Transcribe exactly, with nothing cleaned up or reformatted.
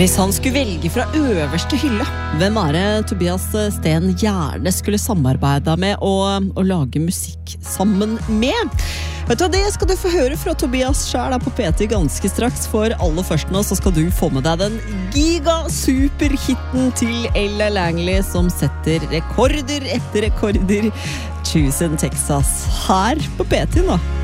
Hvis han skulle velge fra øverste hylle, hvem er det Tobias Sten gjerne skulle samarbeide med og, og lage musikk sammen med? Vet du, det skal du få høre fra Tobias selv her på P T ganske straks. For aller først nå så skal du få med deg den giga-superhitten til Ella Langley, som setter rekorder etter rekorder. Choose in Texas her på P T nå.